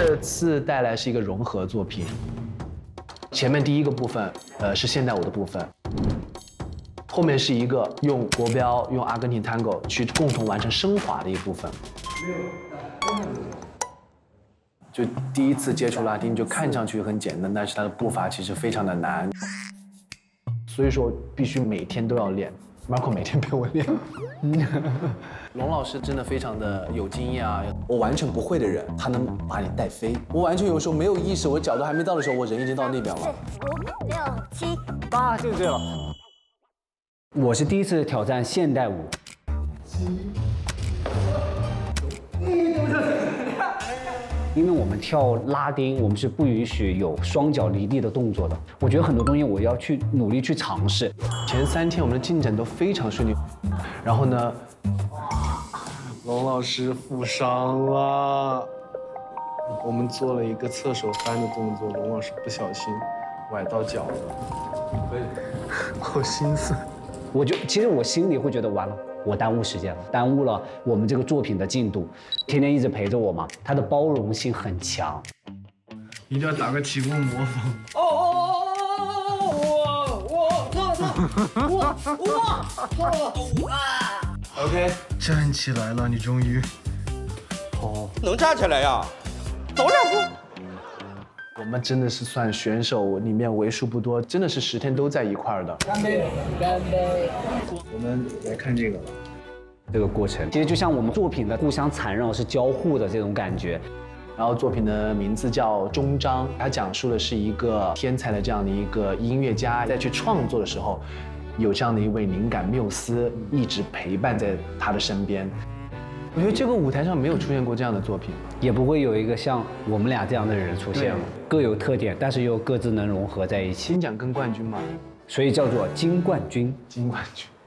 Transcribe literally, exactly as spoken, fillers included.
这次带来是一个融合作品，前面第一个部分，呃，是现代舞的部分，后面是一个用国标、用阿根廷 Tango 去共同完成升华的一部分。就第一次接触拉丁，就看上去很简单，但是它的步伐其实非常的难，所以说必须每天都要练。Marco 每天陪我练。龙老师真的非常的有经验啊！我完全不会的人，他能把你带飞。我完全有时候没有意识，我角度还没到的时候，我人已经到那边了。 五六七八就这了。我是第一次挑战现代舞。因为我们跳拉丁，我们是不允许有双脚离地的动作的。我觉得很多东西我要去努力去尝试。 前三天我们的进展都非常顺利，然后呢，龙老师负伤了，我们做了一个侧手翻的动作，龙老师不小心崴到脚了，好心酸。 我就其实我心里会觉得完了。我耽误时间了，耽误了我们这个作品的进度。天天一直陪着我嘛，他的包容性很强。 一定要打个起功模仿。 哦哦哦哦！我我错错我我错啊 ！OK， 站起来了，你终于。 哦，能站起来呀？走两步。 我们真的是算选手里面为数不多，真的是十天都在一块儿的。 干杯！干杯！ 我们来看这个了， 这个过程其实就像我们作品的互相缠绕是交互的这种感觉。 然后作品的名字叫《终章》，它讲述的是一个天才的这样的一个音乐家，在去创作的时候，有这样的一位灵感缪斯一直陪伴在他的身边。我觉得这个舞台上没有出现过这样的作品， 也不会有一个像我们俩这样的人出现了，各有特点，但是又各自能融合在一起。 金奖跟冠军嘛， 所以叫做金冠军。 金冠军。